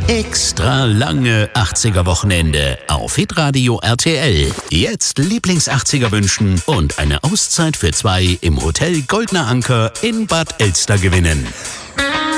Extra lange 80er-Wochenende auf Hitradio RTL. Jetzt Lieblings-80er wünschen und eine Auszeit für 2 im Hotel Goldner Anker in Bad Elster gewinnen.